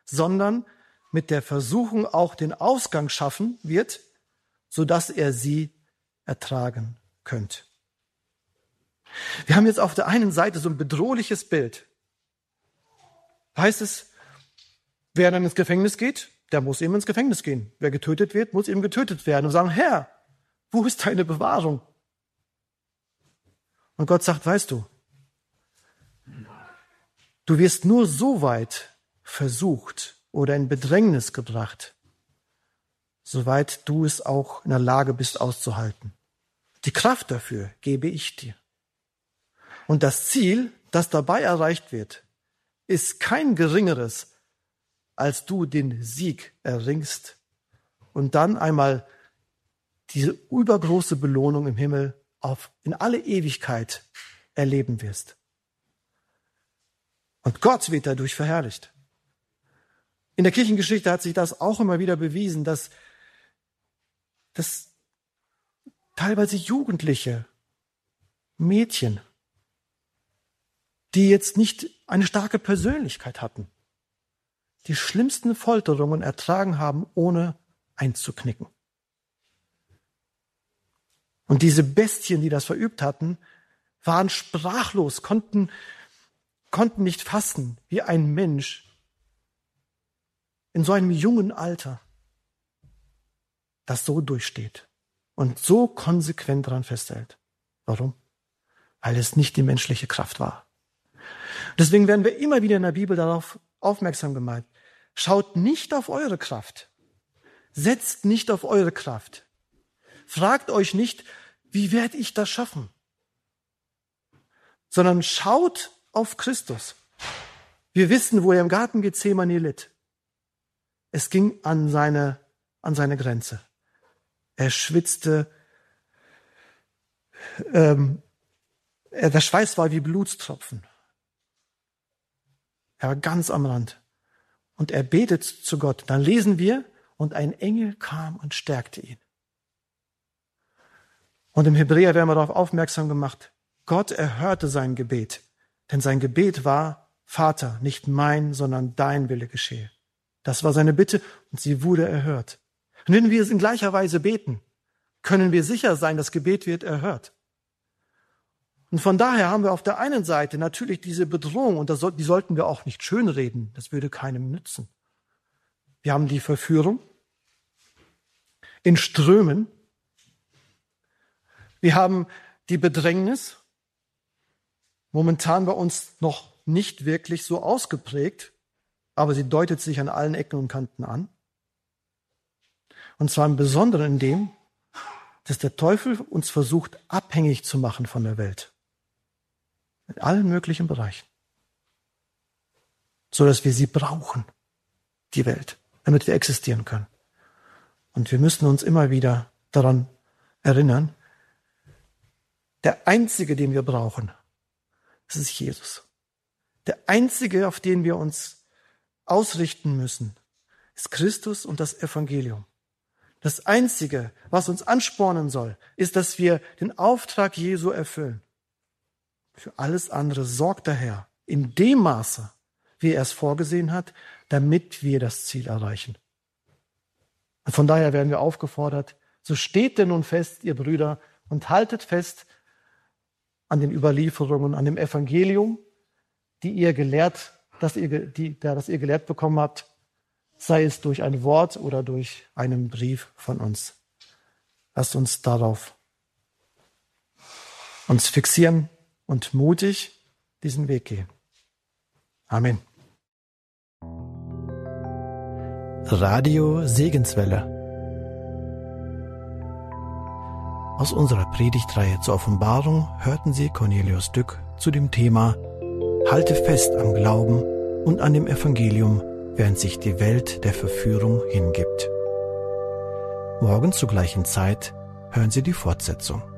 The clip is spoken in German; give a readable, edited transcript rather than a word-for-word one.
sondern mit der Versuchung auch den Ausgang schaffen wird, sodass er sie ertragen könnt. Wir haben jetzt auf der einen Seite so ein bedrohliches Bild. Da heißt es, wer dann ins Gefängnis geht, der muss eben ins Gefängnis gehen. Wer getötet wird, muss eben getötet werden und sagen, Herr, wo ist deine Bewahrung? Und Gott sagt, weißt du, du wirst nur so weit versucht oder in Bedrängnis gebracht, soweit du es auch in der Lage bist auszuhalten. Die Kraft dafür gebe ich dir. Und das Ziel, das dabei erreicht wird, ist kein geringeres, als du den Sieg erringst und dann einmal diese übergroße Belohnung im Himmel in alle Ewigkeit erleben wirst. Und Gott wird dadurch verherrlicht. In der Kirchengeschichte hat sich das auch immer wieder bewiesen, dass teilweise Jugendliche, Mädchen, die jetzt nicht eine starke Persönlichkeit hatten, die schlimmsten Folterungen ertragen haben, ohne einzuknicken. Und diese Bestien, die das verübt hatten, waren sprachlos, konnten nicht fassen, wie ein Mensch in so einem jungen Alter das so durchsteht und so konsequent daran festhält. Warum? Weil es nicht die menschliche Kraft war. Deswegen werden wir immer wieder in der Bibel darauf aufmerksam gemacht. Schaut nicht auf eure Kraft. Setzt nicht auf eure Kraft. Fragt euch nicht, wie werde ich das schaffen? Sondern schaut auf Christus. Wir wissen, wo er im Garten Gethsemane litt. Es ging an seine Grenze. Er schwitzte, der Schweiß war wie Blutstropfen. Er war ganz am Rand. Und er betet zu Gott. Dann lesen wir, und ein Engel kam und stärkte ihn. Und im Hebräer werden wir darauf aufmerksam gemacht, Gott erhörte sein Gebet. Denn sein Gebet war, Vater, nicht mein, sondern dein Wille geschehe. Das war seine Bitte und sie wurde erhört. Und wenn wir es in gleicher Weise beten, können wir sicher sein, das Gebet wird erhört. Und von daher haben wir auf der einen Seite natürlich diese Bedrohung, und die sollten wir auch nicht schönreden, das würde keinem nützen. Wir haben die Verführung in Strömen. Wir haben die Bedrängnis, momentan bei uns noch nicht wirklich so ausgeprägt, aber sie deutet sich an allen Ecken und Kanten an. Und zwar im Besonderen in dem, dass der Teufel uns versucht, abhängig zu machen von der Welt. In allen möglichen Bereichen. So dass wir sie brauchen, die Welt, damit wir existieren können. Und wir müssen uns immer wieder daran erinnern, der Einzige, den wir brauchen, das ist Jesus. Der Einzige, auf den wir uns ausrichten müssen, ist Christus und das Evangelium. Das Einzige, was uns anspornen soll, ist, dass wir den Auftrag Jesu erfüllen. Für alles andere sorgt der Herr in dem Maße, wie er es vorgesehen hat, damit wir das Ziel erreichen. Und von daher werden wir aufgefordert, so steht denn nun fest, ihr Brüder, und haltet fest an den Überlieferungen, an dem Evangelium, das ihr gelehrt bekommen habt, sei es durch ein Wort oder durch einen Brief von uns. Lasst uns darauf uns fixieren und mutig diesen Weg gehen. Amen. Radio Segenswelle. Aus unserer Predigtreihe zur Offenbarung hörten Sie Cornelius Dück zu dem Thema Halte fest am Glauben und an dem Evangelium, während sich die Welt der Verführung hingibt. Morgen zur gleichen Zeit hören Sie die Fortsetzung.